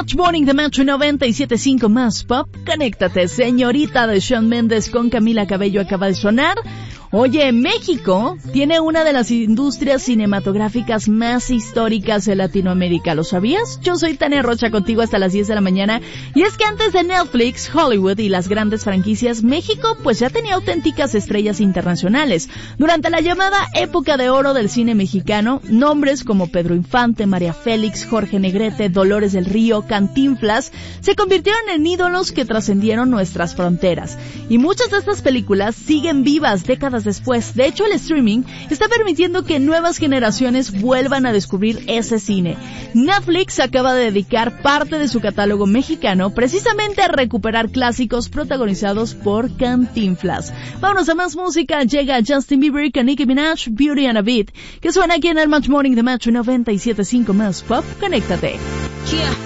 Match Morning de Match 97.5 más pop. Conéctate, señorita de Shawn Mendes con Camila Cabello acaba de sonar. Oye, México tiene una de las industrias cinematográficas más históricas de Latinoamérica, ¿lo sabías? Yo soy Tania Rocha contigo hasta las 10 de la mañana, y es que antes de Netflix, Hollywood y las grandes franquicias, México pues ya tenía auténticas estrellas internacionales. Durante la llamada época de oro del cine mexicano, nombres como Pedro Infante, María Félix, Jorge Negrete, Dolores del Río, Cantinflas, se convirtieron en ídolos que trascendieron nuestras fronteras. Y muchas de estas películas siguen vivas décadas después. De hecho, el streaming está permitiendo que nuevas generaciones vuelvan a descubrir ese cine. Netflix acaba de dedicar parte de su catálogo mexicano precisamente a recuperar clásicos protagonizados por Cantinflas. Vámonos a más música. Llega Justin Bieber y Nicki Minaj, Beauty and a Beat, que suena aquí en el Match Morning de Match 97.5 más pop. Conéctate. Yeah.